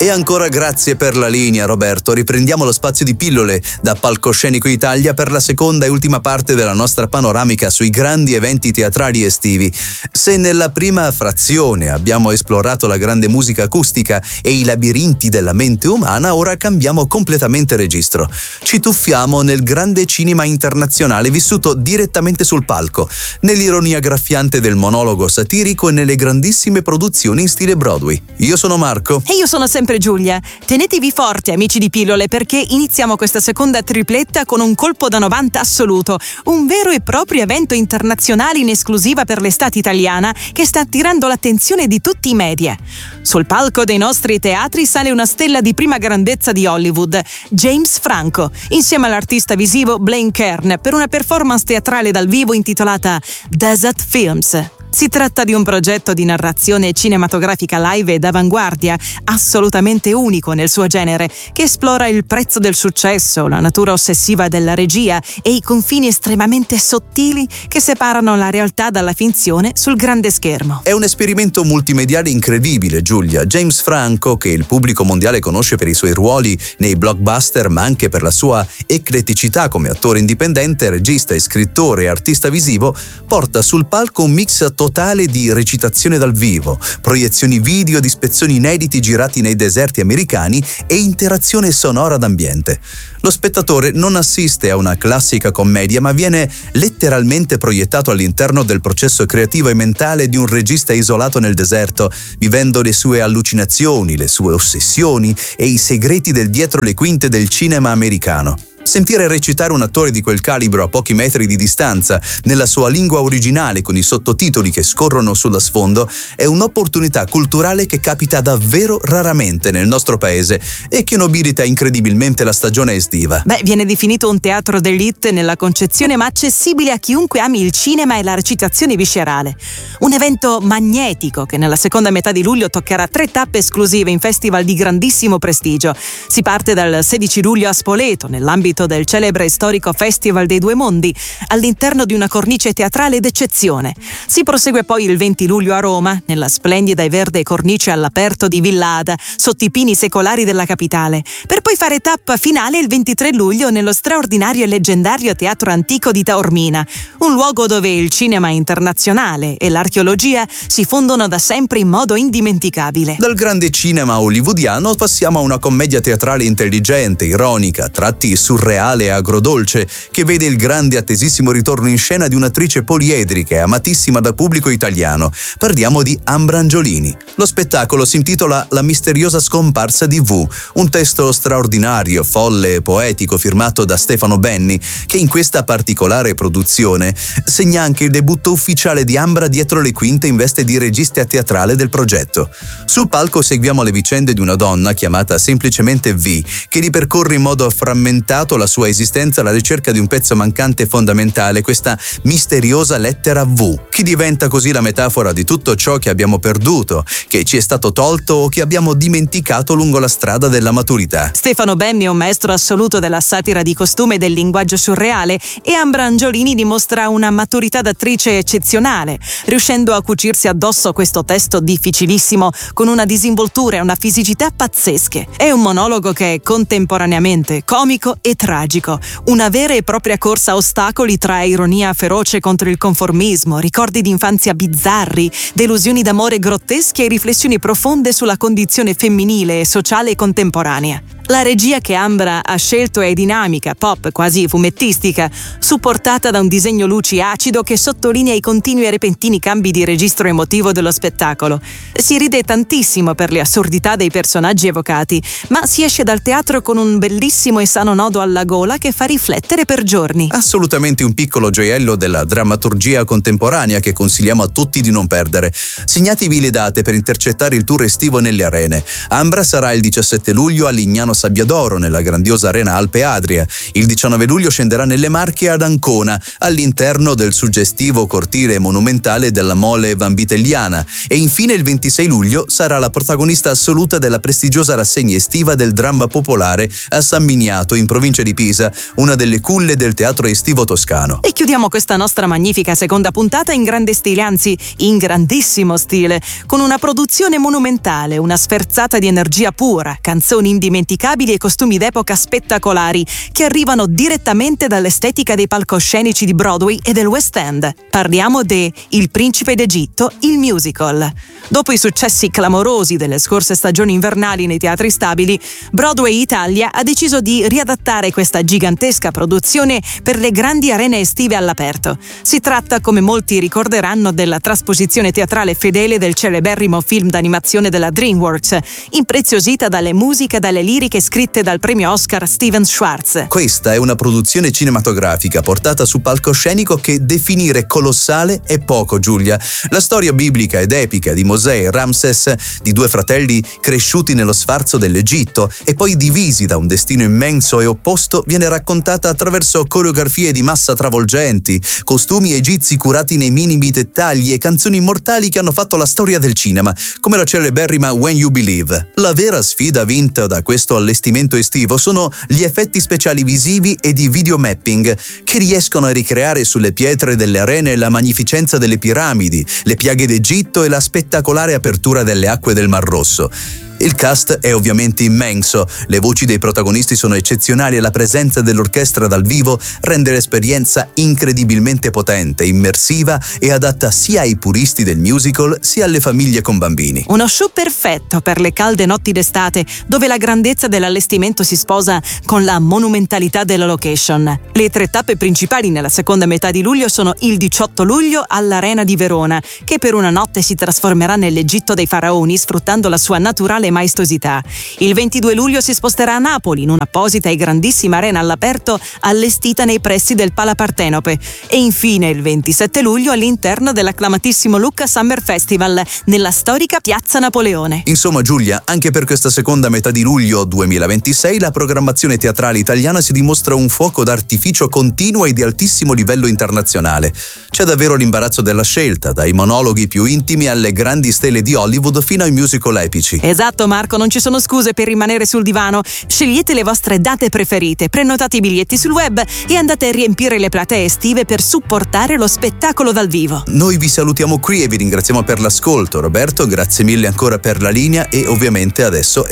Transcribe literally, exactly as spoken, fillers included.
E ancora grazie per la linea, Roberto. Riprendiamo lo spazio di pillole da Palcoscenico Italia per la seconda e ultima parte della nostra panoramica sui grandi eventi teatrali estivi. Se nella prima frazione abbiamo esplorato la grande musica acustica e i labirinti della mente umana, ora cambiamo completamente registro. Ci tuffiamo nel grande cinema internazionale vissuto direttamente sul palco, nell'ironia graffiante del monologo satirico e nelle grandissime produzioni in stile Broadway. Io sono Marco. E io sono sempre Giulia. Tenetevi forti, amici di pillole, perché iniziamo questa seconda tripletta con un colpo da novanta assoluto, un vero e proprio evento internazionale in esclusiva per l'estate italiana che sta attirando l'attenzione di tutti i media. Sul palco dei nostri teatri sale una stella di prima grandezza di Hollywood, James Franco, insieme all'artista visivo Blaine Kern, per una performance teatrale dal vivo intitolata Desert Films. Si tratta di un progetto di narrazione cinematografica live e d'avanguardia, assolutamente unico nel suo genere, che esplora il prezzo del successo, la natura ossessiva della regia e i confini estremamente sottili che separano la realtà dalla finzione sul grande schermo. È un esperimento multimediale incredibile, Giulia. James Franco, che il pubblico mondiale conosce per i suoi ruoli nei blockbuster, ma anche per la sua ecletticità come attore indipendente, regista e scrittore e artista visivo, porta sul palco un mix totale di recitazione dal vivo, proiezioni video di spezzoni inediti girati nei deserti americani e interazione sonora d'ambiente. Lo spettatore non assiste a una classica commedia, ma viene letteralmente proiettato all'interno del processo creativo e mentale di un regista isolato nel deserto, vivendo le sue allucinazioni, le sue ossessioni e i segreti del dietro le quinte del cinema americano. Sentire recitare un attore di quel calibro a pochi metri di distanza, nella sua lingua originale con i sottotitoli che scorrono sullo sfondo, è un'opportunità culturale che capita davvero raramente nel nostro paese e che nobilita incredibilmente la stagione estiva. Beh, viene definito un teatro d'élite nella concezione, ma accessibile a chiunque ami il cinema e la recitazione viscerale. Un evento magnetico che nella seconda metà di luglio toccherà tre tappe esclusive in festival di grandissimo prestigio. Si parte dal sedici luglio a Spoleto, nell'ambito del celebre e storico Festival dei Due Mondi, all'interno di una cornice teatrale d'eccezione. Si prosegue poi il venti luglio a Roma, nella splendida e verde cornice all'aperto di Villa Ada, sotto i pini secolari della capitale, per poi fare tappa finale il ventitré luglio nello straordinario e leggendario Teatro Antico di Taormina, un luogo dove il cinema internazionale e l'archeologia si fondono da sempre in modo indimenticabile. Dal grande cinema hollywoodiano passiamo a una commedia teatrale intelligente, ironica, tratti surreale e agrodolce, che vede il grande attesissimo ritorno in scena di un'attrice poliedrica e amatissima dal pubblico italiano. Parliamo di Ambra Angiolini. Lo spettacolo si intitola La misteriosa scomparsa di V, un testo straordinario, folle e poetico firmato da Stefano Benni, che in questa particolare produzione segna anche il debutto ufficiale di Ambra dietro le quinte in veste di regista teatrale del progetto. Sul palco seguiamo le vicende di una donna chiamata semplicemente V, che ripercorre in modo frammentato la sua esistenza alla ricerca di un pezzo mancante fondamentale, questa misteriosa lettera V, che diventa così la metafora di tutto ciò che abbiamo perduto, che ci è stato tolto o che abbiamo dimenticato lungo la strada della maturità. Stefano Benni è un maestro assoluto della satira di costume e del linguaggio surreale, e Ambra Angiolini dimostra una maturità d'attrice eccezionale, riuscendo a cucirsi addosso questo testo difficilissimo con una disinvoltura e una fisicità pazzesche. È un monologo che è contemporaneamente comico e tragico, una vera e propria corsa a ostacoli tra ironia feroce contro il conformismo, ricordi di infanzia bizzarri, delusioni d'amore grottesche e riflessioni profonde sulla condizione femminile e sociale contemporanea. La regia che Ambra ha scelto è dinamica, pop, quasi fumettistica, supportata da un disegno luci acido che sottolinea i continui e repentini cambi di registro emotivo dello spettacolo. Si ride tantissimo per le assurdità dei personaggi evocati, ma si esce dal teatro con un bellissimo e sano nodo alla gola che fa riflettere per giorni. Assolutamente un piccolo gioiello della drammaturgia contemporanea che consigliamo a tutti di non perdere. Segnatevi le date per intercettare il tour estivo nelle arene. Ambra sarà il diciassette luglio a Lignano Milano Sabbiadoro nella grandiosa arena Alpe Adria. Il diciannove luglio scenderà nelle Marche ad Ancona, all'interno del suggestivo cortile monumentale della Mole Vanvitelliana, e infine il ventisei luglio sarà la protagonista assoluta della prestigiosa rassegna estiva del dramma popolare a San Miniato, in provincia di Pisa, una delle culle del teatro estivo toscano. E chiudiamo questa nostra magnifica seconda puntata in grande stile, anzi in grandissimo stile, con una produzione monumentale, una sferzata di energia pura, canzoni indimenticabili e costumi d'epoca spettacolari che arrivano direttamente dall'estetica dei palcoscenici di Broadway e del West End. Parliamo de Il Principe d'Egitto, il musical. Dopo i successi clamorosi delle scorse stagioni invernali nei teatri stabili, Broadway Italia ha deciso di riadattare questa gigantesca produzione per le grandi arene estive all'aperto. Si tratta, come molti ricorderanno, della trasposizione teatrale fedele del celeberrimo film d'animazione della DreamWorks, impreziosita dalle musiche e dalle liriche scritte dal premio Oscar Steven Schwartz. Questa è una produzione cinematografica portata su palcoscenico che definire colossale è poco, Giulia. La storia biblica ed epica di Mosè e Ramses, di due fratelli cresciuti nello sfarzo dell'Egitto e poi divisi da un destino immenso e opposto, viene raccontata attraverso coreografie di massa travolgenti, costumi egizi curati nei minimi dettagli e canzoni immortali che hanno fatto la storia del cinema, come la celeberrima When You Believe. La vera sfida vinta da questo allestimento estivo sono gli effetti speciali visivi e di videomapping che riescono a ricreare sulle pietre delle arene la magnificenza delle piramidi, le piaghe d'Egitto e la spettacolare apertura delle acque del Mar Rosso. Il cast è ovviamente immenso, le voci dei protagonisti sono eccezionali e la presenza dell'orchestra dal vivo rende l'esperienza incredibilmente potente, immersiva e adatta sia ai puristi del musical sia alle famiglie con bambini. Uno show perfetto per le calde notti d'estate, dove la grandezza dell'allestimento si sposa con la monumentalità della location. Le tre tappe principali nella seconda metà di luglio sono il diciotto luglio all'Arena di Verona, che per una notte si trasformerà nell'Egitto dei faraoni sfruttando la sua naturale maestosità. Il ventidue luglio si sposterà a Napoli in un'apposita e grandissima arena all'aperto allestita nei pressi del Pala Partenope, e infine il ventisette luglio all'interno dell'acclamatissimo Lucca Summer Festival nella storica Piazza Napoleone. Insomma, Giulia, anche per questa seconda metà di luglio duemilaventisei la programmazione teatrale italiana si dimostra un fuoco d'artificio continuo e di altissimo livello internazionale. C'è davvero l'imbarazzo della scelta, dai monologhi più intimi alle grandi stelle di Hollywood fino ai musical epici. Esatto Marco, non ci sono scuse per rimanere sul divano. Scegliete le vostre date preferite, prenotate i biglietti sul web e andate a riempire le platee estive per supportare lo spettacolo dal vivo. Noi vi salutiamo qui e vi ringraziamo per l'ascolto. Roberto, grazie mille ancora per la linea e ovviamente adesso